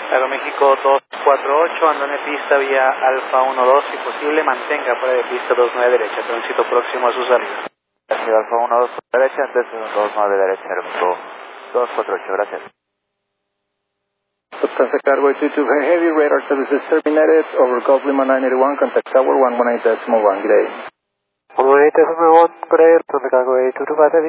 Aeroméxico 248, andando en pista vía Alfa 12, si posible mantenga fuera de pista 29 derecha, tránsito próximo a su salida. Gracias, Alfa 12 derecha, antes 29 derecha, Aeroméxico 248, gracias. Lufthansa Cargo 22, heavy radar services terminated over Gulf Lima 981, contact tower 118.1, good day. 118.1, good day, Lufthansa Cargo 8225 heavy.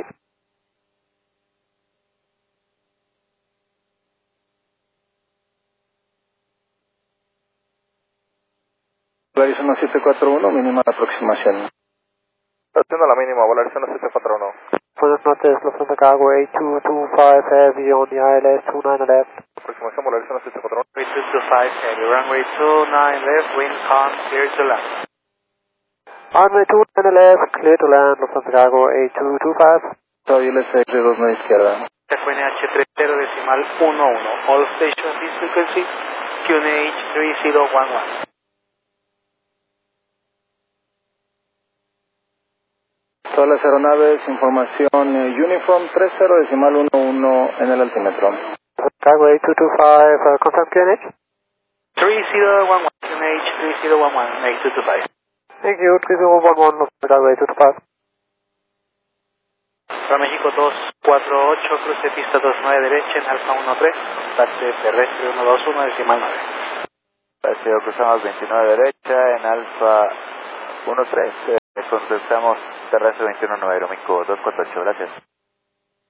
Volaris 1741, mínima aproximación. Haciendo la mínima, Volaris 1741. Buenas noches, Lufthansa Cargo 8225 heavy on the ILS 29 left. Aproximación Volaris 1741. 8225 heavy, runway 29 left, wind calm, clear to land. Runway 29 left, clear to land, Lufthansa Cargo 8225. Soy LS 29 izquierda. FNH 30 decimal 11, all station this frequency, QNH 3011. Todas las aeronaves, información Uniform 30 decimal 11 en el altímetro. Cargo 8225, confirm QNH. 3011, QNH 3011, 8225. Thank you, 3011, Lufthansa Cargo 8225. Aeroméxico 248, cruce pista 29 derecha en Alfa 13, contacte terrestre 121 decimal 9. Gracias, cruzamos 29 derecha en Alfa 13, contestamos terrestre 21 Aeroméxico 248, gracias.